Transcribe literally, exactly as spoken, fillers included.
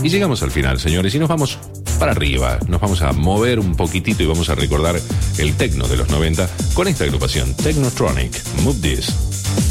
Y llegamos al final, señores, y nos vamos para arriba. Nos vamos a mover un poquitito y vamos a recordar el techno de los noventa con esta agrupación, Technotronic. Move This.